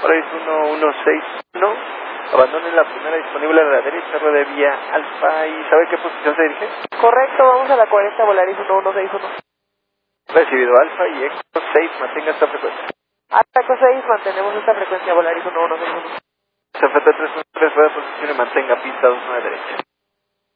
Polaris 1161. Abandonen la primera disponible a la derecha, rueda de vía alfa. ¿Y sabe qué posición se dirige? Correcto, vamos a la 40 Volaris 1161. Recibido alfa y Eco 6, mantenga esta frecuencia. Hasta Eco 6, mantenemos esta frecuencia Volaris 1161. CFT 313, rueda de posición y mantenga pista 29 derecha.